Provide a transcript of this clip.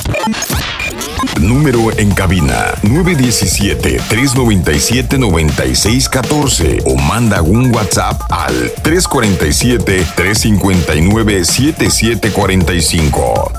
Número en cabina 917-397-9614 o manda un WhatsApp al 347-359-7745.